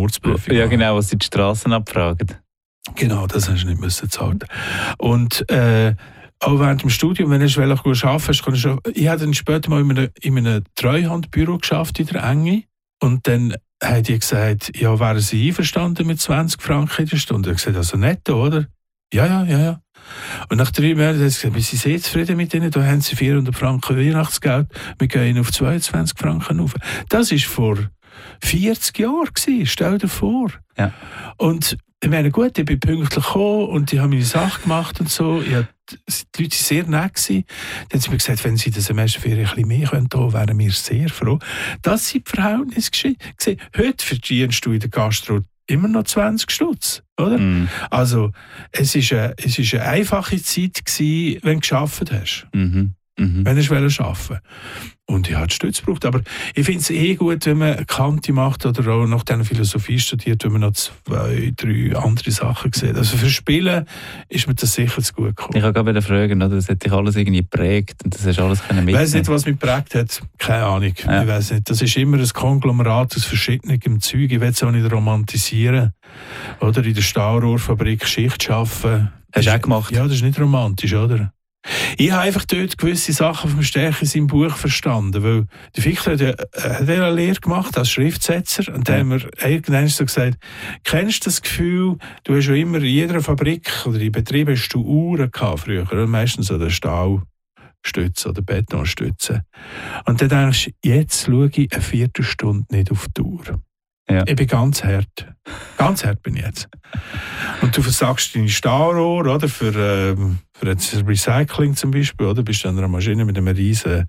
Geburtsprüfung. Ja, genau, was sie die Straßen abfragen. Genau, das hast du nicht müssen zahlen. Und auch während dem Studium, wenn du gut arbeiten willst, ich habe dann später mal in einem Treuhandbüro geschafft in der Enge. Und dann haben die gesagt, ja, wären Sie einverstanden mit 20 Franken in der Stunde? Ich habe gesagt, also netto, oder? Ja. Und nach 3 Monaten haben sie gesagt, wir sind sehr zufrieden mit Ihnen, da haben Sie 400 Franken Weihnachtsgeld, wir gehen auf 22 Franken rauf. Das war vor 40 Jahren, stell dir vor. Ja. Und ich meine, gut, ich bin pünktlich gekommen und ich habe meine Sache gemacht und so. Die Leute waren sehr nett. Dann haben sie mir gesagt, wenn sie das Semesterferien ein bisschen mehr können, wären wir sehr froh. Das sind die Verhältnisse gewesen. Heute verdienst du in der Gastro immer noch 20 Stutz, oder? Mm. Also, es war eine einfache Zeit gewesen, wenn du gearbeitet hast. Mhm. Wenn du arbeiten wolltest. Und ich habe Stütz gebraucht. Aber ich finde es gut, wenn man Kante macht oder auch nach dieser Philosophie studiert, wenn man noch 2, 3 andere Sachen sieht. Also für Spielen ist mir das sicher zu gut gekommen. Ich wollte gerade fragen, das hat dich alles irgendwie geprägt und das hast du alles mitnehmen. Ich weiss nicht, was mich geprägt hat. Keine Ahnung. Ja. Ich weiss nicht. Das ist immer ein Konglomerat aus verschiedenen Zeug. Ich will es auch nicht romantisieren. Oder in der Stahlrohrfabrik Schicht arbeiten. Hast du auch gemacht? Ja, das ist nicht romantisch, oder? Ich habe einfach dort gewisse Sachen vom Stärken in seinem Buch verstanden, weil der Fichter hat eine Lehre gemacht als Schriftsetzer und dann haben wir irgendwann so gesagt, kennst du das Gefühl, du hast schon immer in jeder Fabrik oder in Betrieben hast du Uhren gehabt früher, oder? Meistens oder Stahlstütze oder Betonstütze. Und dann denkst du, jetzt schaue ich eine Viertelstunde nicht auf die Uhr. Ja. Ich bin ganz hart. Ganz hart bin ich jetzt. Und du versagst deine Stahlrohr, oder? Für das Recycling zum Beispiel, oder? Bist du an einer Maschine mit einem riesen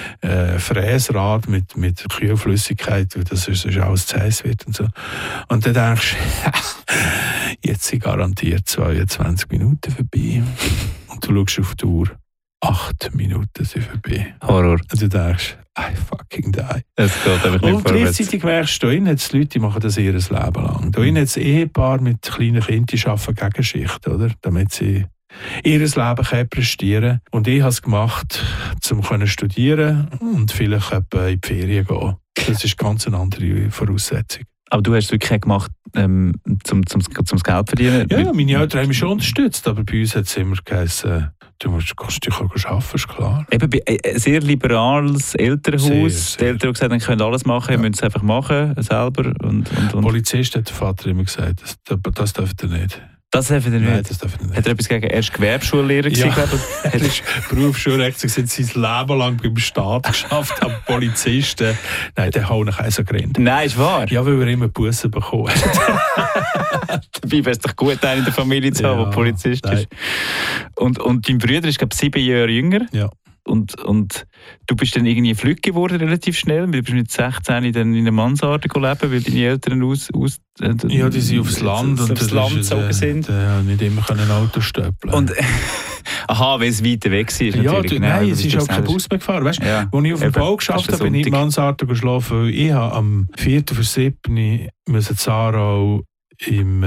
Fräsrad mit Kühlflüssigkeit, weil das sonst alles zu heiß wird und so. Und dann denkst du, jetzt sind garantiert 22 Minuten vorbei. Und du schaust auf die Uhr, 8 Minuten sind vorbei. Horror. Und du denkst, I fucking die. Es geht einfach nicht und gleichzeitig merkst du, da innen hat es Leute, die machen das ihr Leben lang. Da innen hat es Ehepaare mit kleinen Kindern, die arbeiten gegen Schicht, oder? Damit sie ihr Leben prestieren können. Und ich habe es gemacht, um zu studieren und vielleicht in die Ferien gehen. Das ist ganz eine andere Voraussetzung. Aber du hast es wirklich gemacht, zum Geld verdienen? Ja, meine Eltern haben mich schon unterstützt, aber bei uns hat es immer geheißen, du kannst dich auch arbeiten, ist klar. Eben ein sehr liberales Elternhaus. Sehr. Die Eltern haben gesagt, ihr könnt alles machen, ihr müsst es einfach machen, selber. Und. Polizist hat der Vater immer gesagt, das dürft ihr nicht. Das dürfen ihr nicht? Nein, das dürfen wir nicht. Hat er etwas gegen erst Gewerbeschullehrer ja. gewesen? Er ist Berufsschulrecht, er hat sein Leben lang beim Staat geschafft, aber Polizisten, nein, der haut nach Eisen gerannt. Nein, ist wahr? Ja, weil er immer Bussen bekommen hat. Dabei wäre es doch gut, einen in der Familie zu haben, der Polizist ist. Und dein Bruder ist, glaube ich, 7 Jahre jünger. Ja. Und du bist dann irgendwie flügge geworden relativ schnell. Du bist mit 16 dann in einer Mansarde leben, weil deine Eltern ja, die sind aufs Land und aufs Land gezogen sind. Nicht immer ein Auto stöppeln. Und aha, weil es weiter weg war. Ja, nein, es ist auch kein Bus mehr gefahren. Weißt, ja. Als ich auf dem Bau geschafft habe, bin ich in Mansarde geschlafen, weil ich am 4.7. müssen Zarau im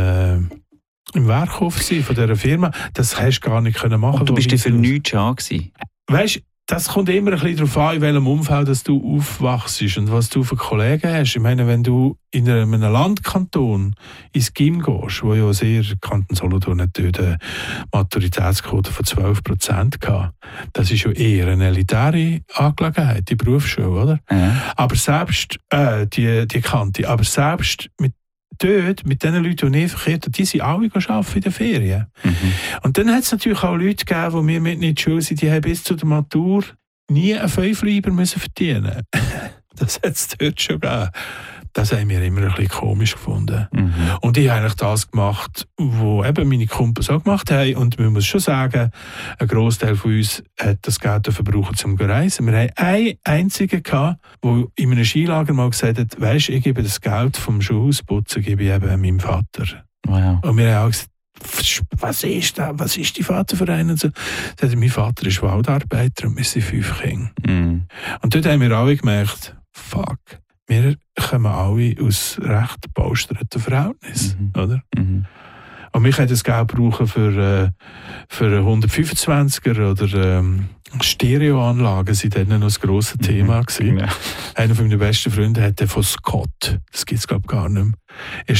Werkhof sein von dieser Firma. Das hast du gar nicht machen können. Und du bist für nichts an gewesen. Weißt, das kommt immer ein bisschen darauf an, in welchem Umfeld dass du aufwachst und was du für Kollegen hast. Ich meine, wenn du in einem Landkanton ins Gym gehst, wo ja sehr Kanton Solothurn natürlich eine Maturitätsquote von 12% hatte, das ist ja eher eine elitäre Angelegenheit, die Berufsschule, oder? Ja. Aber selbst die Kante, aber selbst mit den Leuten, die ich verkehrt habe, die sind alle arbeiten in den Ferien. Mhm. Und dann hat es natürlich auch Leute gegeben, die mir mit in die Schule sind, die haben bis zu der Matur nie einen Fünfleiber verdienen. Das hat es dort schon gegeben. Das haben wir immer ein bisschen komisch gefunden. Mhm. Und ich habe eigentlich das gemacht, was eben meine Kumpels auch gemacht haben. Und man muss schon sagen, ein Grossteil von uns hat das Geld verbraucht, um zu reisen. Wir haben einen einzigen gehabt, der in einem Skilager mal gesagt hat, weisst, ich gebe das Geld vom Schuhhausputzen gebe ich eben meinem Vater. Wow. Und wir haben auch gesagt, was ist das? Was ist die Vaterverein? Und so. Mein Vater ist Waldarbeiter und wir sind 5 Kinder. Mhm. Und dort haben wir alle gemerkt, fuck. Wir kommen alle aus recht bausterten Verhältnissen, oder? Mhm. Und wir können das Geld brauchen für 125er oder Stereoanlagen, sind dann noch das grosse Thema gewesen. Ja. Einer von meinen besten Freunden hatte von Scott, das gibt es glaube ich gar nicht mehr,